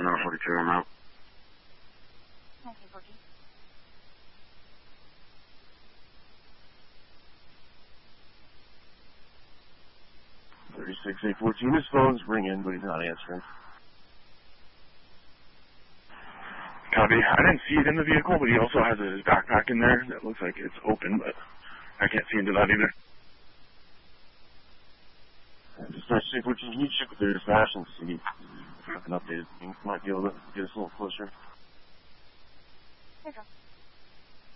10-42, I'm out. 1914. 36-814, his phone's ringing, but he's not answering. Copy. I didn't see it in the vehicle, but he also has his backpack in there that looks like it's open, but I can't see into that either. Dispatch 814, can you check with their dispatch and see if an updated thing might be able to get us a little closer? Here you go.